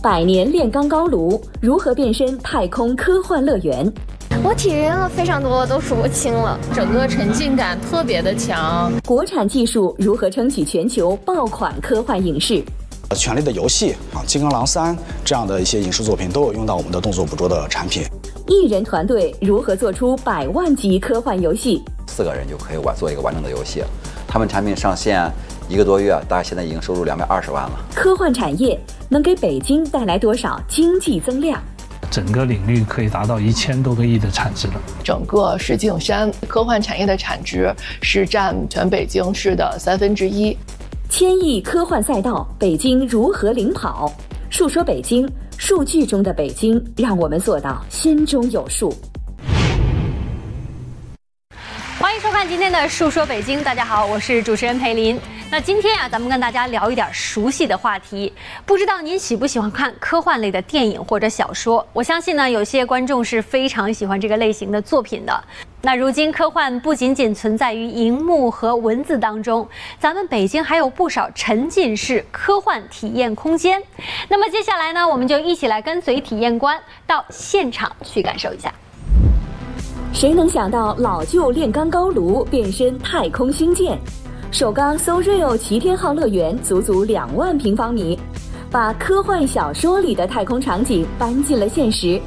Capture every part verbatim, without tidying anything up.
百年炼钢高炉如何变身太空科幻乐园？ 我体验了非常多，都数不清了。 整个沉浸感特别的强。 国产技术如何撑起全球爆款科幻影视？ 《权力的游戏》啊，《金刚狼三》这样的一些影视作品都有用到我们的动作捕捉的产品。 艺人团队如何做出百万级科幻游戏？ 四个人就可以完做一个完整的游戏。他们产品上线一个多月，大概现在已经收入两百二十万了。 科幻产业能给北京带来多少经济增量？ 整个领域可以达到一千多个亿的产值了。 整个石景山科幻产业的产值是占全北京市的三分之一。 千亿科幻赛道，北京如何领跑？述说北京，数据中的北京，让我们做到心中有数。 欢迎收看今天的《述说北京》，大家好，我是主持人裴林。那今天啊，咱们跟大家聊一点熟悉的话题。不知道您喜不喜欢看科幻类的电影或者小说？我相信呢，有些观众是非常喜欢这个类型的作品的。那如今科幻不仅仅存在于荧幕和文字当中，咱们北京还有不少沉浸式科幻体验空间。那么接下来呢，我们就一起来跟随体验官到现场去感受一下。 谁能想到老旧炼钢高炉变身太空星舰？首钢 SoReal 齐天号乐园足足两万平方米，把科幻小说里的太空场景搬进了现实。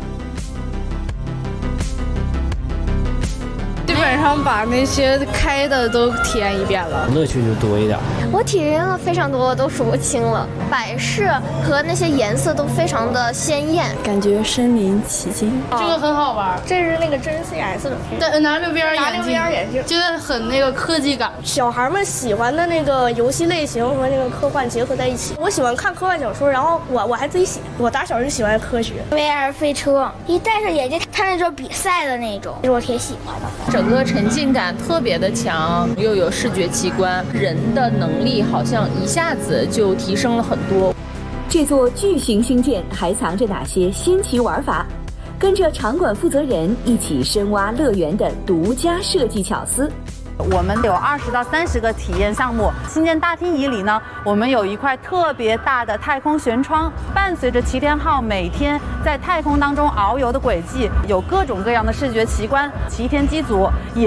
基本上把那些开的都体验一遍了， 乐趣就多一点。 我体验了非常多，都数不清了。摆饰和那些颜色都非常的鲜艳， 感觉身临其境。 这个很好玩， 这是那个真 C S 的， 对，拿六边眼镜， 眼镜， 觉得很那个科技感。 小孩们喜欢的那个游戏类型和那个科幻结合在一起。我喜欢看科幻小说，然后我我还自己写。我打小就喜欢科学。 V R 飞车，一戴上眼镜看那种比赛的那种，是我挺喜欢的。 整个沉浸感特别的强，又有视觉奇观，人的能力好像一下子就提升了很多。 这座巨型星舰还藏着哪些新奇玩法？跟着场馆负责人一起深挖乐园的独家设计巧思。 我们有二十到三十个体验项目。新建大厅仪里呢，我们有一块特别大的太空舷窗，伴随着齐天号每天在太空当中遨游的轨迹，有各种各样的视觉奇观。齐天机组也